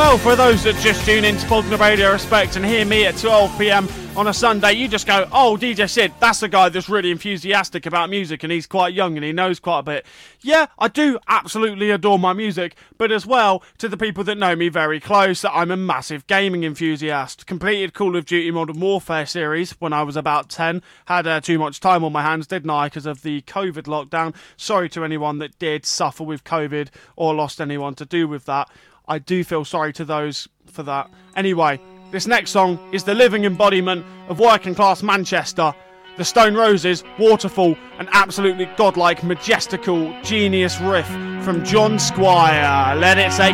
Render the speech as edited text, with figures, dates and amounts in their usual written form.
Well, for those that just tune in to Pulsing Radio Respect and hear me at 12 p.m. on a Sunday, you just go, oh, DJ Sid, that's the guy that's really enthusiastic about music and he's quite young and he knows quite a bit. Yeah, I do absolutely adore my music, but as well, to the people that know me very close, that I'm a massive gaming enthusiast. Completed Call of Duty Modern Warfare series when I was about 10. Had too much time on my hands, didn't I, because of the COVID lockdown. Sorry to anyone that did suffer with COVID or lost anyone to do with that. I do feel sorry to those for that. Anyway, this next song is the living embodiment of working class Manchester. The Stone Roses, Waterfall, an absolutely godlike, majestical, genius riff from John Squire. Let it take